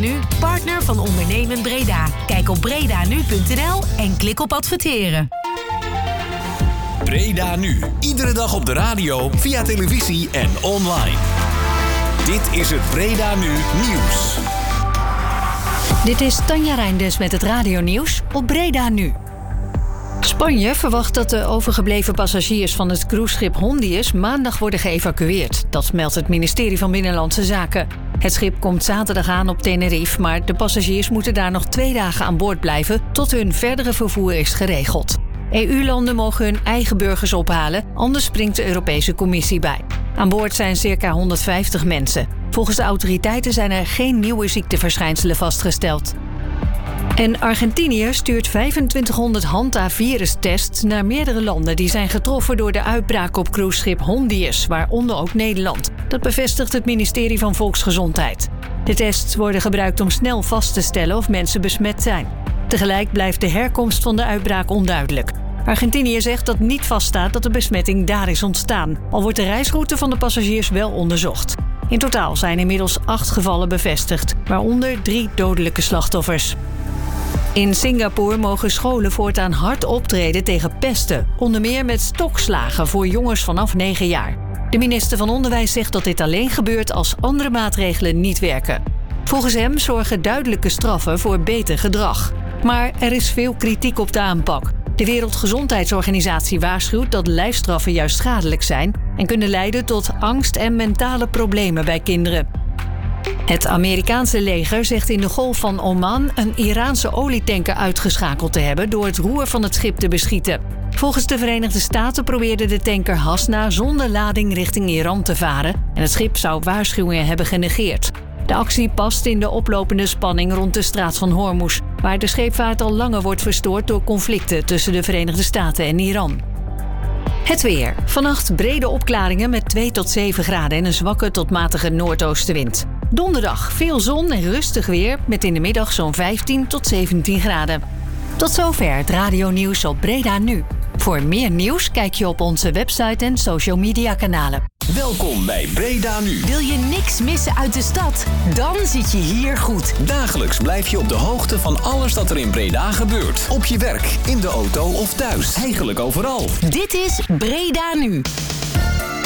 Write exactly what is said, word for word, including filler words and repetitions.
Nu, partner van Ondernemen Breda. Kijk op bredanu punt n l en klik op adverteren. Breda Nu. Iedere dag op de radio, via televisie en online. Dit is het Breda Nu Nieuws. Dit is Tanja Reinders met het radionieuws op Breda Nu. Spanje verwacht dat de overgebleven passagiers van het cruiseschip Hondius maandag worden geëvacueerd. Dat meldt het ministerie van Binnenlandse Zaken. Het schip komt zaterdag aan op Tenerife, maar de passagiers moeten daar nog twee dagen aan boord blijven tot hun verdere vervoer is geregeld. E U-landen mogen hun eigen burgers ophalen, anders springt de Europese Commissie bij. Aan boord zijn circa honderdvijftig mensen. Volgens de autoriteiten zijn er geen nieuwe ziekteverschijnselen vastgesteld. En Argentinië stuurt vijfentwintighonderd Hanta-virustests naar meerdere landen die zijn getroffen door de uitbraak op cruiseschip Hondius, waaronder ook Nederland. Dat bevestigt het ministerie van Volksgezondheid. De tests worden gebruikt om snel vast te stellen of mensen besmet zijn. Tegelijk blijft de herkomst van de uitbraak onduidelijk. Argentinië zegt dat niet vaststaat dat de besmetting daar is ontstaan, al wordt de reisroute van de passagiers wel onderzocht. In totaal zijn inmiddels acht gevallen bevestigd, waaronder drie dodelijke slachtoffers. In Singapore mogen scholen voortaan hard optreden tegen pesten, onder meer met stokslagen voor jongens vanaf negen jaar. De minister van Onderwijs zegt dat dit alleen gebeurt als andere maatregelen niet werken. Volgens hem zorgen duidelijke straffen voor beter gedrag. Maar er is veel kritiek op de aanpak. De Wereldgezondheidsorganisatie waarschuwt dat lijfstraffen juist schadelijk zijn en kunnen leiden tot angst en mentale problemen bij kinderen. Het Amerikaanse leger zegt in de Golf van Oman een Iraanse olietanker uitgeschakeld te hebben door het roer van het schip te beschieten. Volgens de Verenigde Staten probeerde de tanker Hasna zonder lading richting Iran te varen en het schip zou waarschuwingen hebben genegeerd. De actie past in de oplopende spanning rond de straat van Hormuz, waar de scheepvaart al langer wordt verstoord door conflicten tussen de Verenigde Staten en Iran. Het weer. Vannacht brede opklaringen met twee tot zeven graden en een zwakke tot matige noordoostenwind. Donderdag veel zon en rustig weer met in de middag zo'n vijftien tot zeventien graden. Tot zover het radionieuws op Breda Nu. Voor meer nieuws kijk je op onze website en social media kanalen. Welkom bij Breda Nu. Wil je niks missen uit de stad? Dan zit je hier goed. Dagelijks blijf je op de hoogte van alles dat er in Breda gebeurt. Op je werk, in de auto of thuis. Eigenlijk overal. Dit is Breda Nu.